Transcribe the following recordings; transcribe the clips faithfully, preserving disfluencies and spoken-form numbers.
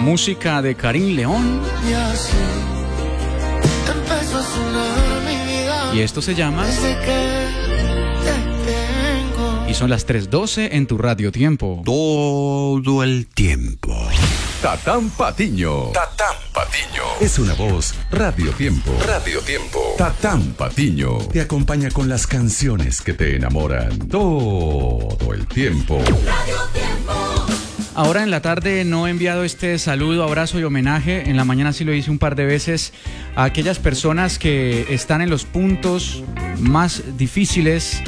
música de Karim León. Y así empezó a sonar mi vida. Y esto se llama Desde que te tengo. Y son las tres doce en tu Radio Tiempo. Todo el tiempo. Tatán Patiño. Tatán Patiño. Es una voz Radio Tiempo. Radio Tiempo. Tatán Patiño. Te acompaña con las canciones que te enamoran todo el tiempo. Radio Tiempo. Ahora en la tarde no he enviado este saludo, abrazo y homenaje. En la mañana sí lo hice un par de veces a aquellas personas que están en los puntos más difíciles,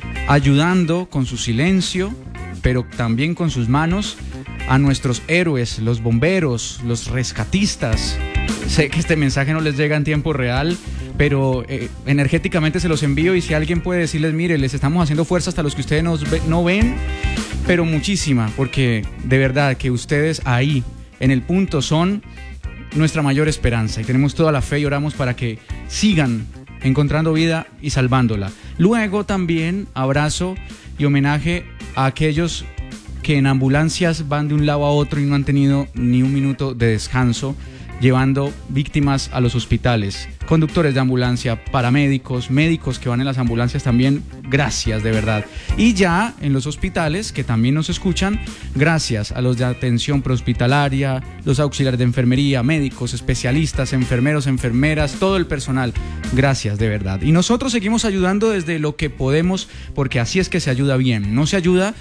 ayudando con su silencio, pero también con sus manos, a nuestros héroes, los bomberos, los rescatistas. Sé que este mensaje no les llega en tiempo real, pero eh, energéticamente se los envío, y si alguien puede decirles, mire, les estamos haciendo fuerza hasta los que ustedes no, no ven, pero muchísima, porque de verdad que ustedes ahí en el punto son nuestra mayor esperanza, y tenemos toda la fe y oramos para que sigan encontrando vida y salvándola. Luego también abrazo y homenaje a aquellos que en ambulancias van de un lado a otro y no han tenido ni un minuto de descanso, llevando víctimas a los hospitales. Conductores de ambulancia, paramédicos, médicos que van en las ambulancias también, gracias de verdad. Y ya en los hospitales, que también nos escuchan, gracias a los de atención prehospitalaria, los auxiliares de enfermería, médicos, especialistas, enfermeros, enfermeras, todo el personal, gracias de verdad. Y nosotros seguimos ayudando desde lo que podemos, porque así es que se ayuda bien. No se ayuda,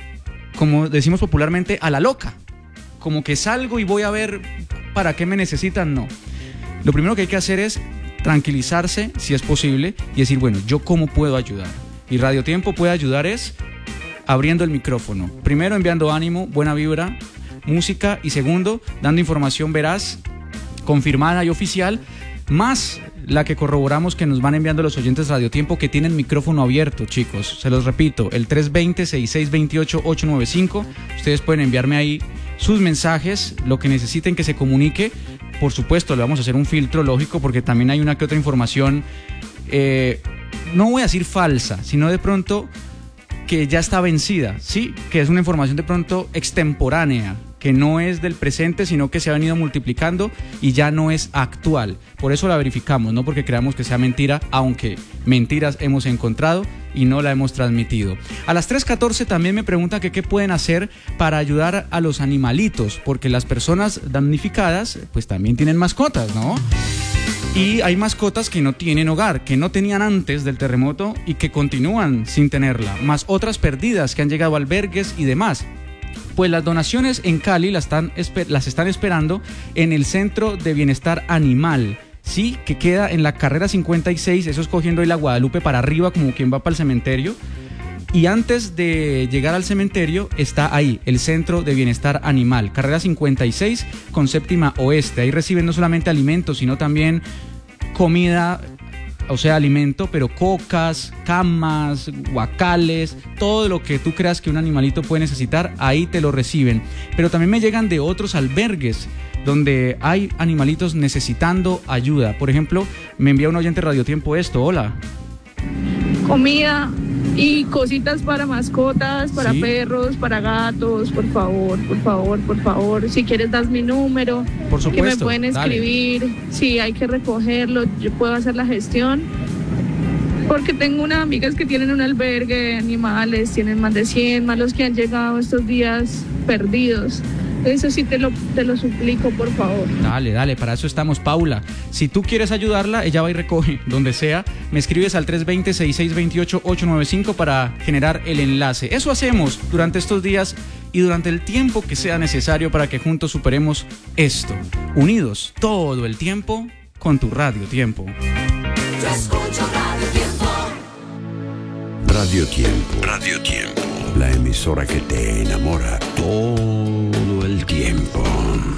como decimos popularmente, a la loca, como que salgo y voy a ver para qué me necesitan. No, lo primero que hay que hacer es tranquilizarse, si es posible, y decir, bueno, ¿yo cómo puedo ayudar? Y Radio Tiempo puede ayudar es abriendo el micrófono, primero enviando ánimo, buena vibra, música, y segundo, dando información veraz, confirmada y oficial, más la que corroboramos que nos van enviando los oyentes Radio Tiempo, que tienen micrófono abierto, chicos. Se los repito, el tres dos cero, seis seis dos ocho, ocho nueve cinco. Ustedes pueden enviarme ahí sus mensajes, lo que necesiten que se comunique. Por supuesto, le vamos a hacer un filtro lógico, porque también hay una que otra información, eh, no voy a decir falsa, sino de pronto que ya está vencida, ¿sí? Que es una información de pronto extemporánea, que no es del presente, sino que se ha venido multiplicando y ya no es actual. Por eso la verificamos, no porque creamos que sea mentira, aunque mentiras hemos encontrado y no la hemos transmitido. A las tres catorce también me preguntan que qué pueden hacer para ayudar a los animalitos, porque las personas damnificadas pues también tienen mascotas, ¿no? Y hay mascotas que no tienen hogar, que no tenían antes del terremoto y que continúan sin tenerla, más otras perdidas que han llegado a albergues y demás. Pues las donaciones en Cali las están, las están esperando en el Centro de Bienestar Animal, sí, que queda en la carrera cincuenta y seis, eso es cogiendo ahí la Guadalupe para arriba, como quien va para el cementerio. Y antes de llegar al cementerio está ahí, el Centro de Bienestar Animal, carrera cincuenta y seis con séptima oeste. Ahí reciben no solamente alimentos, sino también comida, o sea, alimento, pero cocas, camas, guacales, todo lo que tú creas que un animalito puede necesitar, ahí te lo reciben. Pero también me llegan de otros albergues donde hay animalitos necesitando ayuda. Por ejemplo, me envía un oyente Radio Tiempo esto, hola. Comida y cositas para mascotas, para ¿Sí? perros, para gatos, por favor, por favor, por favor. Si quieres, das mi número, Por supuesto, que me pueden escribir. dale. Si hay que recogerlo, yo puedo hacer la gestión. Porque tengo unas amigas que tienen un albergue de animales, tienen más de cien, más los que han llegado estos días perdidos. Eso sí te lo, te lo suplico, por favor. Dale, dale, para eso estamos, Paula. Si tú quieres ayudarla, ella va y recoge, donde sea. Me escribes al tres dos cero, seis seis dos ocho, ocho nueve cinco para generar el enlace. Eso hacemos durante estos días y durante el tiempo que sea necesario para que juntos superemos esto. Unidos todo el tiempo con tu Radio Tiempo. Yo escucho Radio Tiempo. Radio Tiempo. Radio Tiempo. La emisora que te enamora todo el tiempo.